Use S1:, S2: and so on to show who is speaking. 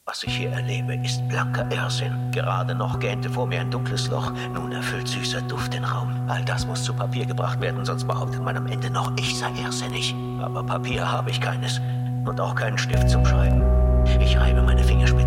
S1: Was ich hier erlebe, ist blanker Irrsinn. Gerade noch gähnte vor mir ein dunkles Loch. Nun erfüllt süßer Duft den Raum. All das muss zu Papier gebracht werden, sonst behauptet man am Ende noch, ich sei irrsinnig. Aber Papier habe ich keines. Und auch keinen Stift zum Schreiben. Ich reibe meine Fingerspitzen